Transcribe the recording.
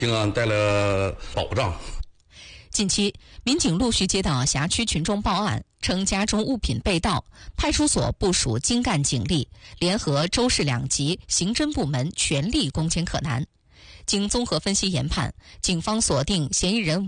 定案带来保障。 近期，民警陆续接到辖区群众报案，称家中物品被盗，派出所部署精干警力，联合州市2级刑侦部门全力攻坚可难。经综合分析研判，警方锁定嫌疑人